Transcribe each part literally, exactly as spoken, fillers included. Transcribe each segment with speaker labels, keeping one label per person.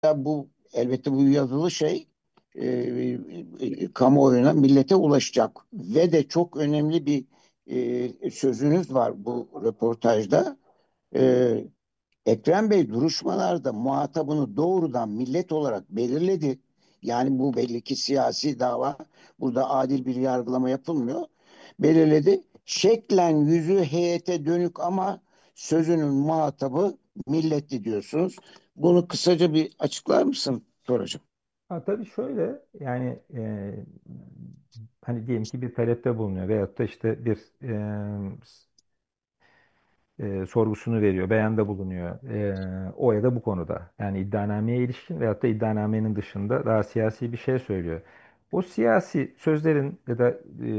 Speaker 1: bu elbette bu yazılı şey e, e, kamuoyuna, millete ulaşacak ve de çok önemli bir e, sözünüz var bu röportajda. E, Ekrem Bey duruşmalarda muhatabını doğrudan millet olarak belirledi. Yani bu belli ki siyasi dava. Burada adil bir yargılama yapılmıyor. Belirledi. Şeklen yüzü heyete dönük ama sözünün muhatabı milletti diyorsunuz. Bunu kısaca bir açıklar mısın Toracığım?
Speaker 2: Ha, tabii şöyle yani e, hani diyelim ki bir talepte bulunuyor veyahut da işte bir e, e, sorgusunu veriyor, beyanda bulunuyor e, o ya da bu konuda. Yani iddianameye ilişkin veyahut da iddianamenin dışında daha siyasi bir şey söylüyor. O siyasi sözlerin ya da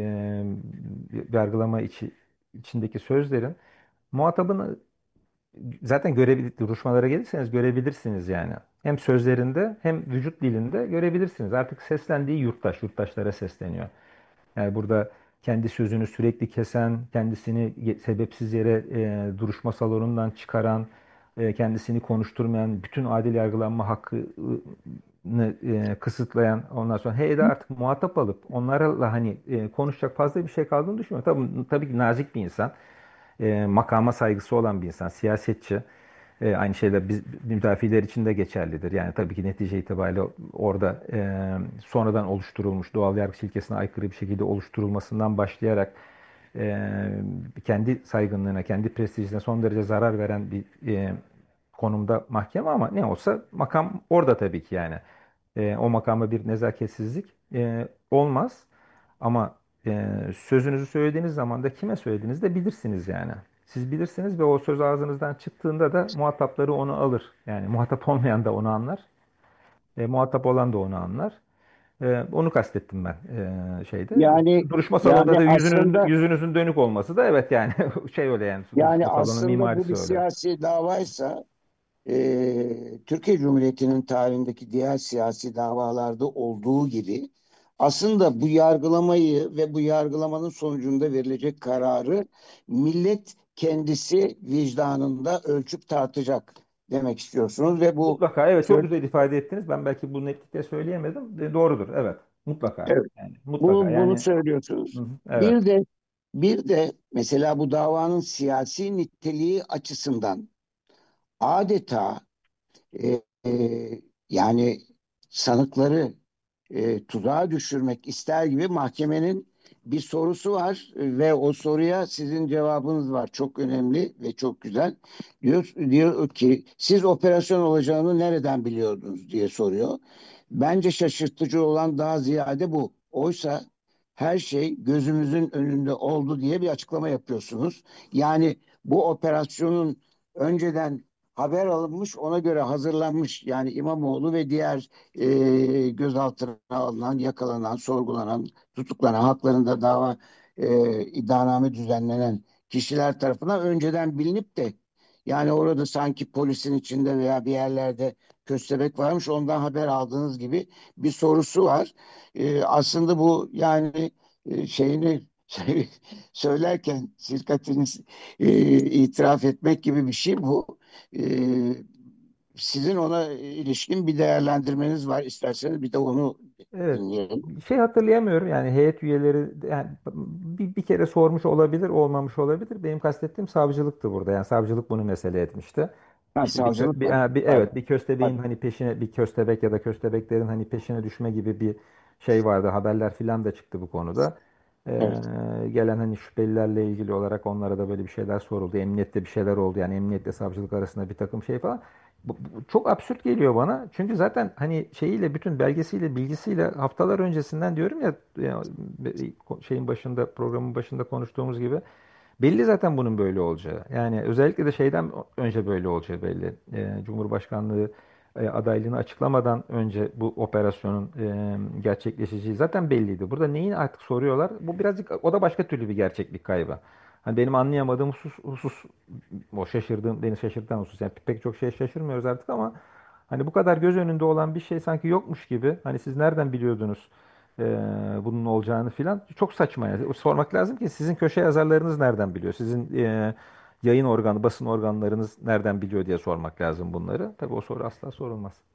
Speaker 2: e, yargılama içi, içindeki sözlerin muhatabını zaten görebilir, duruşmalara gelirseniz görebilirsiniz yani. Hem sözlerinde hem vücut dilinde görebilirsiniz. Artık seslendiği yurttaş, yurttaşlara sesleniyor. Yani burada kendi sözünü sürekli kesen, kendisini ye- sebepsiz yere e, duruşma salonundan çıkaran, e, kendisini konuşturmayan, bütün adil yargılanma hakkını e, kısıtlayan, ondan sonra heyede artık muhatap alıp onlarla hani e, konuşacak fazla bir şey kaldığını düşünmüyorum. Tabii, tabii ki nazik bir insan, e, makama saygısı olan bir insan, siyasetçi. E, aynı şeyler biz müdafiler için de geçerlidir. Yani tabii ki netice itibariyle orada e, sonradan oluşturulmuş doğal yargı ilkesine aykırı bir şekilde oluşturulmasından başlayarak e, kendi saygınlığına, kendi prestijine son derece zarar veren bir e, konumda mahkeme ama ne olsa makam orada tabii ki yani. E, o makama bir nezaketsizlik e, olmaz. Ama e, sözünüzü söylediğiniz zaman da kime söylediğinizi de bilirsiniz yani. Siz bilirsiniz ve o söz ağzınızdan çıktığında da muhatapları onu alır. Yani muhatap olmayan da onu anlar. E, muhatap olan da onu anlar. E, onu kastettim ben e, şeyde.
Speaker 1: Yani
Speaker 2: Duruşma salonunda
Speaker 1: yani
Speaker 2: da yüzünün
Speaker 1: aslında
Speaker 2: yüzünüzün dönük olması da evet yani şey öyle yani
Speaker 1: yani
Speaker 2: duruşma salonu
Speaker 1: aslında bu bir
Speaker 2: mimarisi öyle.
Speaker 1: siyasi davaysa e, Türkiye Cumhuriyeti'nin tarihindeki diğer siyasi davalarda olduğu gibi aslında bu yargılamayı ve bu yargılamanın sonucunda verilecek kararı millet kendisi vicdanında ölçüp tartacak demek istiyorsunuz ve bu
Speaker 2: Mutlaka evet çok
Speaker 1: söz,
Speaker 2: güzel ifade ettiniz. Ben belki bu netlikle söyleyemedim. E, doğrudur evet. Mutlaka
Speaker 1: evet,
Speaker 2: yani mutlaka
Speaker 1: bunu bunu
Speaker 2: yani hı
Speaker 1: söylüyorsunuz.
Speaker 2: hı, evet.
Speaker 1: Bir de bir de mesela bu davanın siyasi niteliği açısından adeta e, e, yani sanıkları e, tuzağa düşürmek ister gibi mahkemenin bir sorusu var ve o soruya sizin cevabınız var. Çok önemli ve çok güzel. Diyor, diyor ki siz operasyon olacağını nereden biliyordunuz diye soruyor. Bence şaşırtıcı olan daha ziyade bu. Oysa her şey gözümüzün önünde oldu diye bir açıklama yapıyorsunuz. Yani bu operasyonun önceden haber alınmış, ona göre hazırlanmış. Yani İmamoğlu ve diğer e, gözaltına alınan, yakalanan, sorgulanan, tutuklanan, haklarında dava e, iddianame düzenlenen kişiler tarafından önceden bilinip de yani orada sanki polisin içinde veya bir yerlerde köstebek varmış ondan haber aldığınız gibi bir sorusu var. E, aslında bu yani e, şeyini söylerken şirkatini e, itiraf etmek gibi bir şey bu. E, Sizin ona ilişkin bir değerlendirmeniz var. İsterseniz bir de onu
Speaker 2: Evet.
Speaker 1: dinleyelim.
Speaker 2: Bir şey hatırlayamıyorum yani heyet üyeleri yani bir, bir kere sormuş olabilir, olmamış olabilir. Benim kastettiğim savcılıktı burada. Yani savcılık bunu mesele etmişti.
Speaker 1: Ha,
Speaker 2: İşte bir, kö-
Speaker 1: savcılık
Speaker 2: bir,
Speaker 1: var.
Speaker 2: ha, bir- evet
Speaker 1: Pardon.
Speaker 2: bir köstebeğin
Speaker 1: Pardon.
Speaker 2: hani peşine bir köstebek ya da köstebeklerin hani peşine düşme gibi bir şey vardı. Haberler filan da çıktı bu konuda.
Speaker 1: Evet.
Speaker 2: Ee, gelen hani şüphelilerle ilgili olarak onlara da böyle bir şeyler soruldu. Emniyette bir şeyler oldu. Yani emniyetle savcılık arasında bir takım şey falan. Bu, bu çok absürt geliyor bana. Çünkü zaten hani şeyiyle bütün belgesiyle bilgisiyle haftalar öncesinden diyorum ya, ya şeyin başında programın başında konuştuğumuz gibi belli zaten bunun böyle olacağı. Yani özellikle de şeyden önce böyle olacağı belli. Ee, Cumhurbaşkanlığı e, adaylığını açıklamadan önce bu operasyonun e, gerçekleşeceği zaten belliydi. Burada neyin artık soruyorlar? Bu birazcık o da başka türlü bir gerçeklik kaybı. Hani benim anlayamadığım husus, husus o şaşırdığım, beni şaşırtan husus. Yani pek çok şey şaşırmıyoruz artık ama hani bu kadar göz önünde olan bir şey sanki yokmuş gibi. Hani siz nereden biliyordunuz e, bunun olacağını filan? Çok saçma yani. Sormak lazım ki sizin köşe yazarlarınız nereden biliyor? Sizin e, yayın organı, basın organlarınız nereden biliyor diye sormak lazım bunları. Tabii o soru asla sorulmaz.